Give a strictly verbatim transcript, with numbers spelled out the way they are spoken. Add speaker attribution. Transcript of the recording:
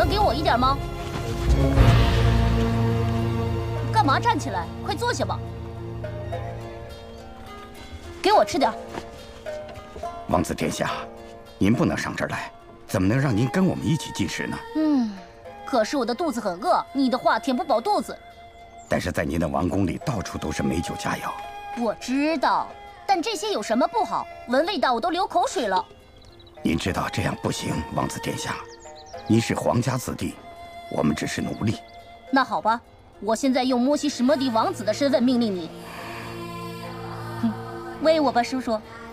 Speaker 1: 给我一点吗？干嘛站起来？快坐下吧。给我吃点。
Speaker 2: 王子殿下，您不能上这儿来，怎么能让您跟我们一起进食呢？
Speaker 1: 嗯，可是我的肚子很饿，你的话填不饱肚子。
Speaker 2: 但是在您的王宫里，到处都是美酒佳肴。
Speaker 1: 我知道，但这些有什么不好？闻味道我都流口水了。
Speaker 2: 您知道这样不行，王子殿下，您是皇家子弟，我们只是奴隶。
Speaker 1: 那好吧，我现在用摩西史摩迪王子的身份命令你。哼，喂我吧，叔叔。